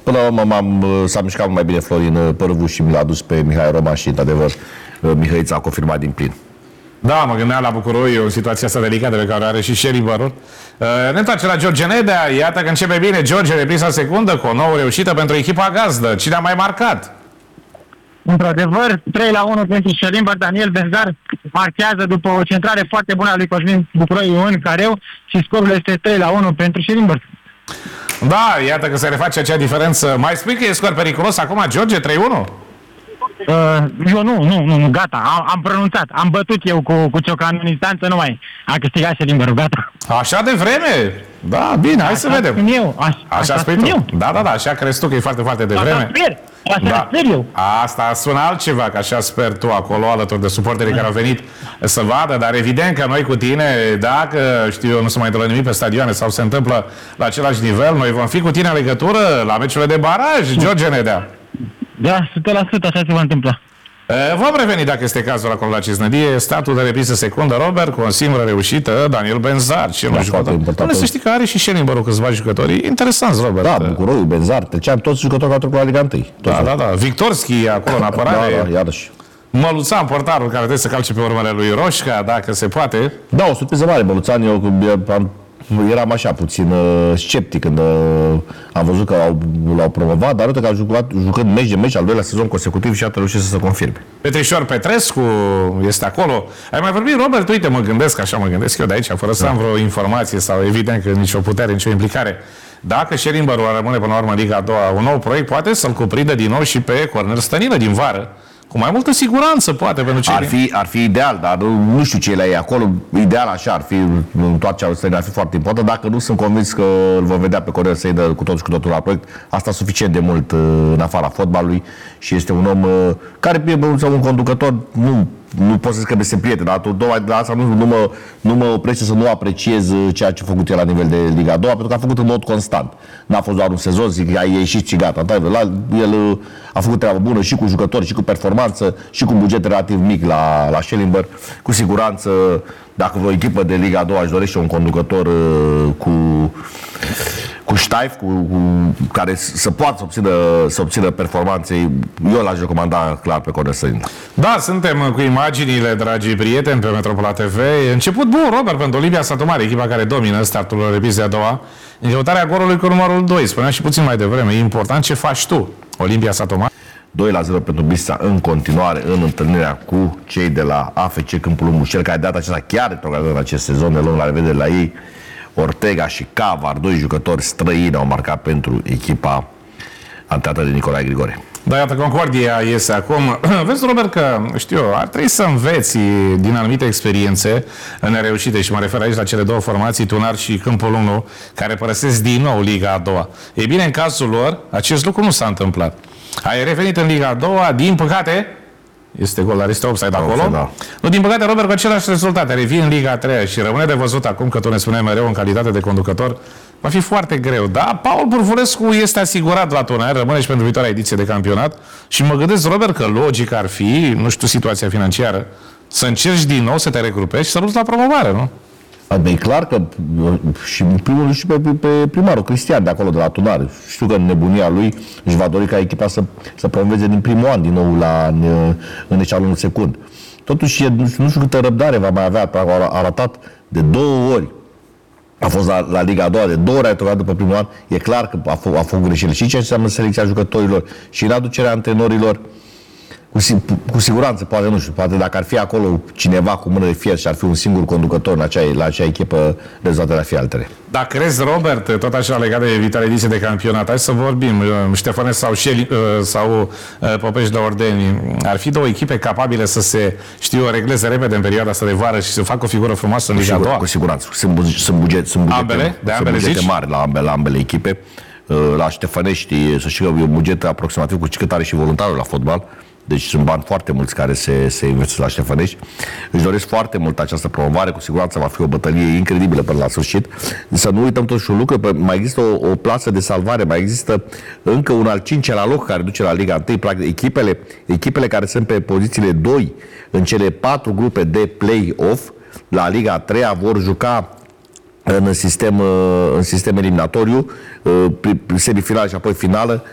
Până la urmă s-a mișcat mai bine Florin Pârvu și mi l-a dus pe Mihai Roman și, într-adevăr, Mihăița a confirmat din plin. Da, mă gândeam la Bucuroiu, în situația asta delicată pe care o are și Sherry. Ne întoarcem la George Nedea. Iată că începe bine George, reprisa secundă cu o nouă reușită pentru echipa gazdă. Cine a mai marcat? Într-adevăr, 3-1 pentru Șelimber. Daniel Benzar marchează după o centrare foarte bună a lui Cosmin Bucuroiu în careu și scorul este 3-1 pentru Șelimber. Da, iată că se reface acea diferență. Mai spui că e scor periculos acum, George, 3-1? Eu nu, gata, am pronunțat, am bătut eu cu Ciocanu în instanță, nu mai a câștigat Șelimberul, gata. Așa de vreme? Da, bine, hai să vedem. Așa spui tu. Da, așa crezi tu că e foarte, foarte de vreme. Așa sper eu. Asta sună altceva, că așa sper tu acolo, alături de suporterii care au venit să vadă, dar evident că noi cu tine, dacă, știu eu, nu se mai întâmplă nimic pe stadioane sau se întâmplă la același nivel, noi vom fi cu tine în legătură la meciurile de baraj, George Nedea. Da, 100% așa se va întâmpla. Vom reveni dacă este cazul acolo la Cisnădie. Statul de reprisă secundă, Robert, cu o singură reușită, Daniel Benzar, cel jucător. Să știi că are și Șelimberul câțiva jucători interesanți, Robert. Da, Bucuroiu, Benzar, treceam toți jucătorii care trec la Liga 1. Da. Victorski acolo în apărare. Da, iarăși. Măluțan, portarul care trebuie să calce pe urmele lui Roșca, dacă se poate. Da, o surpriză mare, Măluțan. Eram așa puțin sceptic când am văzut că l-au promovat, dar uite că a jucând meci de meci, al doilea sezon consecutiv și a reușit să se confirme. Petrișor Petrescu este acolo. Ai mai vorbit, Robert? Uite, mă gândesc eu de aici, fără să am vreo informație sau evident că nicio putere, nicio implicare. Dacă Șelimberul rămâne până la urmă în Liga a doua, un nou proiect poate să-l cuprindă din nou și pe Cornel Stănilă din vară. Cu mai multă siguranță, poate, pentru cei ar fi ideal, dar nu știu ce e acolo. Ideal așa ar fi, întoarcerea lui ar fi foarte importantă. Dacă nu, sunt convins că îl vom vedea pe Cornel Stănilă cu totul la proiect. Asta suficient de mult în afara fotbalului și este un om care e un conducător, nu pot să zic că este prieten, dar de asta nu mă oprește să nu apreciez ceea ce a făcut el la nivel de Liga a doua, pentru că a făcut în mod constant. N-a fost doar un sezon, zic, a ieșit și gata. El a făcut treabă bună și cu jucători, și cu performanță, și cu un buget relativ mic la Schellenberg. Cu siguranță, dacă o echipă de Liga a doua își dorește un conducător cu ștaif, care să poată să obțină performanțe, eu l-aș recomanda clar pe Cornel Stănilă. Da, suntem cu imaginile, dragii prieteni, pe Metropola TV. Început bun, Robert, pentru Olimpia Satu Mare, echipa care domină startul reprizei a doua, în căutarea golului cu numărul 2. Spuneam și puțin mai devreme, e important ce faci tu, Olimpia Satu Mare. 2-0 pentru Bistrița în continuare în întâlnirea cu cei de la AFC Câmpul Mușel, care de data aceasta chiar retrogradează în acest sezon, ne luăm la revedere la ei. Ortega și Cavar, doi jucători străini, au marcat pentru echipa antrenată de Nicolae Grigore. Da, iată, Concordia iese acum. Vezi, Robert, că, știu eu, ar trebui să înveți din anumite experiențe nereușite și mă refer aici la cele două formații, Tunar și Câmpul 1, care părăsesc din nou Liga a doua. Ei bine, în cazul lor, acest lucru nu s-a întâmplat. Ai revenit în Liga a doua, din păcate, este gol, dar este offside acolo. Da. Nu, din păcate, Robert, cu același rezultate. Revin în Liga a 3 și rămâne de văzut acum că tu ne spuneai mereu în calitate de conducător. Va fi foarte greu. Da, Paul Bârfulescu este asigurat la Tunar, rămâne și pentru viitoarea ediție de campionat. Și mă gândesc, Robert, că logic ar fi, nu știu situația financiară, să încerci din nou să te regrupești și să lupți la promovare, nu? E clar că și în primul și pe primarul Cristian de acolo, de la Tunar, știu că în nebunia lui își va dori ca echipa să promoveze din primul an din nou în eșalonul secund. Totuși, nu știu câtă răbdare va mai avea, a arătat de 2 ori. A fost la Liga a doua, de 2 ori a retrograt după primul an. E clar că a făcut greșeli și ce înseamnă selecția jucătorilor și în aducerea antrenorilor. Cu siguranță, poate, nu știu, poate dacă ar fi acolo cineva cu mână de fier și ar fi un singur conducător la acea echipă, rezultatele ar fi altele. Dacă crezi, Robert, tot așa legat de viitoarea ediție de campionat, hai să vorbim, Ștefănescu sau Popești de Ordeni, ar fi două echipe capabile să se, regleze repede în perioada asta de vară și să facă o figură frumoasă în Liga a doua? Cu siguranță. Sunt bugete mari la ambele echipe. La Ștefănești, să știu că e un buget aproximativ cu cât are și voluntarul la fotbal. Deci sunt bani foarte mulți care se investesc la Ștefănești. Își doresc foarte mult această promovare, cu siguranță va fi o bătălie incredibilă până la sfârșit. Să nu uităm totuși un lucru, mai există o plasă de salvare, mai există încă un al 5-lea loc care duce la Liga 1. Practic, echipele care sunt pe pozițiile 2 în cele 4 grupe de play-off la Liga 3 vor juca în sistem eliminatoriu, semifinal și apoi finală,